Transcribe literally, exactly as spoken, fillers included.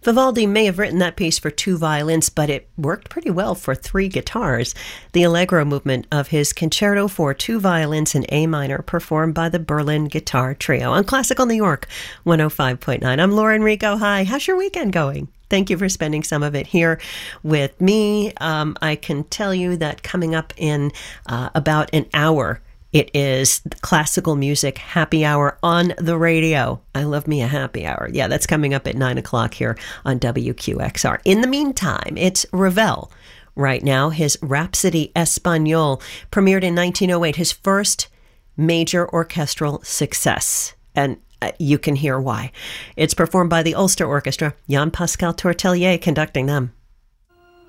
Vivaldi may have written that piece for two violins, but it worked pretty well for three guitars. The Allegro movement of his Concerto for Two Violins in A Minor, performed by the Berlin Guitar Trio on Classical New York one oh five point nine. I'm Laura Enrico. Hi, how's your weekend going? Thank you for spending some of it here with me. Um, I can tell you that coming up in uh, about an hour, it is classical music happy hour on the radio. I love me a happy hour. Yeah, that's coming up at nine o'clock here on W Q X R. In the meantime, it's Ravel. Right now, his Rhapsody Espagnole premiered in nineteen oh eight, his first major orchestral success. And uh, you can hear why. It's performed by the Ulster Orchestra, Jan-Pascal Tortelier conducting them.